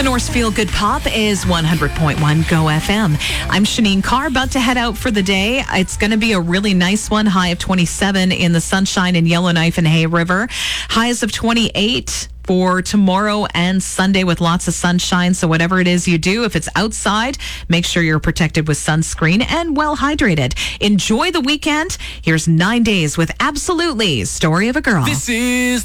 The North Feel Good Pop is 100.1 Go FM. I'm Shanine Carr, about to head out for the day. It's going to be a really nice one. High of 27 in the Sunshine in Yellowknife and Hay River. Highs of 28 for tomorrow and Sunday with lots of sunshine. So whatever it is you do, if it's outside, make sure you're protected with sunscreen and well hydrated. Enjoy the weekend. Here's 9 Days with Absolutely Story of a Girl. This is